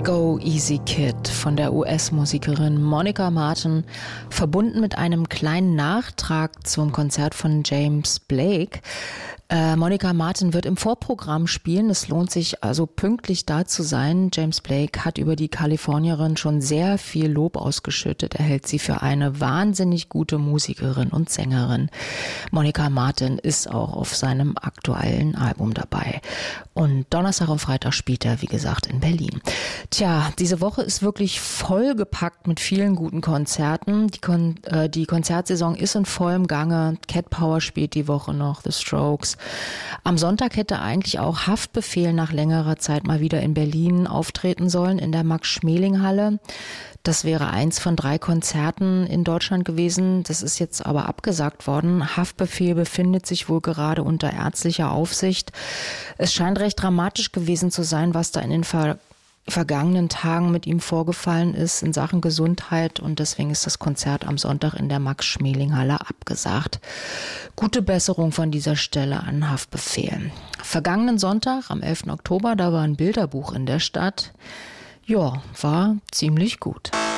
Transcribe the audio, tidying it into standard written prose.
Go Easy Kid von der US-Musikerin Monica Martin, verbunden mit einem kleinen Nachtrag zum Konzert von James Blake. Monica Martin wird im Vorprogramm spielen. Es lohnt sich also pünktlich da zu sein. James Blake hat über die Kalifornierin schon sehr viel Lob ausgeschüttet. Er hält sie für eine wahnsinnig gute Musikerin und Sängerin. Monica Martin ist auch auf seinem aktuellen Album dabei. Und Donnerstag und Freitag spielt er, wie gesagt, in Berlin. Tja, diese Woche ist wirklich vollgepackt mit vielen guten Konzerten. Die Konzertsaison ist in vollem Gange. Cat Power spielt die Woche noch, The Strokes. Am Sonntag hätte eigentlich auch Haftbefehl nach längerer Zeit mal wieder in Berlin auftreten sollen, in der Max-Schmeling-Halle. Das wäre eins von 3 Konzerten in Deutschland gewesen. Das ist jetzt aber abgesagt worden. Haftbefehl befindet sich wohl gerade unter ärztlicher Aufsicht. Es scheint recht dramatisch gewesen zu sein, was da in den vergangenen Tagen mit ihm vorgefallen ist in Sachen Gesundheit, und deswegen ist das Konzert am Sonntag in der Max-Schmeling-Halle abgesagt. Gute Besserung von dieser Stelle an Haftbefehl. Vergangenen Sonntag, am 11. Oktober, da war ein Bilderbuch in der Stadt. Ja, war ziemlich gut.